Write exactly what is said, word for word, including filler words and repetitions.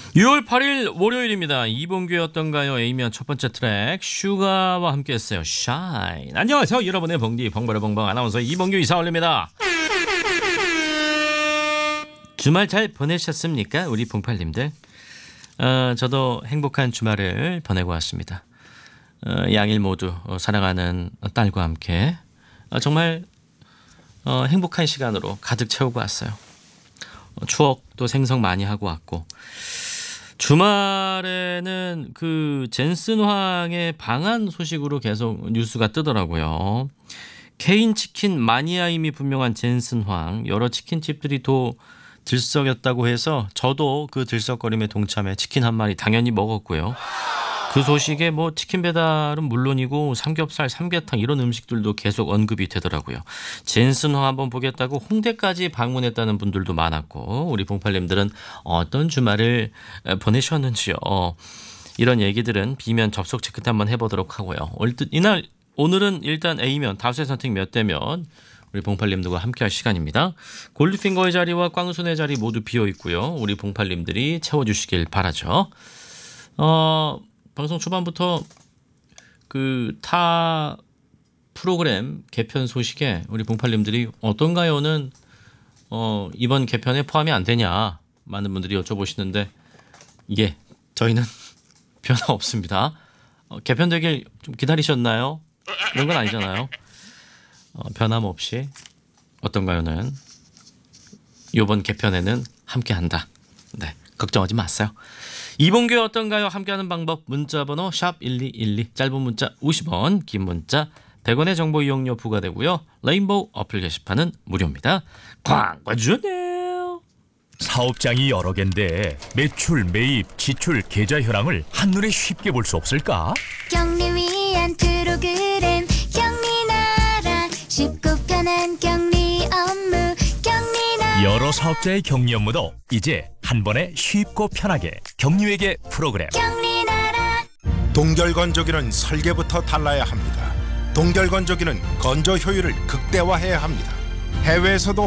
유월 팔일 월요일입니다. 이봉규의 어떤가요? A면 첫 번째 트랙 슈가와 함께했어요. 샤인. 안녕하세요. 여러분의 봉디 봉버러봉봉 아나운서 이봉규 이사 올립니다. 주말 잘 보내셨습니까? 우리 봉팔님들. 어, 저도 행복한 주말을 보내고 왔습니다. 어, 양일 모두 어, 사랑하는 딸과 함께 어, 정말 어, 행복한 시간으로 가득 채우고 왔어요. 어, 추억도 생성 많이 하고 왔고 주말에는 그 젠슨 황의 방한 소식으로 계속 뉴스가 뜨더라고요. 케인 치킨 마니아임이 분명한 젠슨 황, 여러 치킨집들이 또 들썩였다고 해서 저도 그 들썩거림에 동참해 치킨 한 마리 당연히 먹었고요. 그 소식에 뭐 치킨 배달은 물론이고 삼겹살, 삼계탕 이런 음식들도 계속 언급이 되더라고요. 젠슨화 한번 보겠다고 홍대까지 방문했다는 분들도 많았고 우리 봉팔님들은 어떤 주말을 보내셨는지요. 이런 얘기들은 비면 접속 체크 때 한번 해보도록 하고요. 이날 오늘은 일단 A면 다수의 선택 몇 대면 우리 봉팔님들과 함께할 시간입니다. 골드핑거의 자리와 꽝순의 자리 모두 비어 있고요. 우리 봉팔님들이 채워주시길 바라죠. 어... 방송 초반부터 그 타 프로그램 개편 소식에 우리 봉팔님들이 어떤가요는 어 이번 개편에 포함이 안 되냐 많은 분들이 여쭤보시는데 예 저희는 변화 없습니다. 어, 개편되길 좀 기다리셨나요? 그런 건 아니잖아요. 어, 변함없이 어떤가요는 이번 개편에는 함께한다. 네 걱정하지 마세요. 이봉규 어떤가요? 함께하는 방법 문자번호 샵 일이일이 짧은 문자 오십 원 긴 문자 백 원의 정보 이용료 부과되고요. 레인보우 어플 게시판은 무료입니다. 광고 주네요. 사업장이 여러 개인데 매출, 매입, 지출, 계좌 현황을 한눈에 쉽게 볼 수 없을까? 경리 위한 프로그램 경리나라 쉽고 편한 경리 업무 경리나라 여러 사업자의 경리 업무도 이제 한 번에 쉽고 편하게 경리회계 프로그램. 경리나라 동결건조기는 설계부터 달라야 합니다. 동결건조기는 건조 효율을 극대화해야 합니다. 해외에서도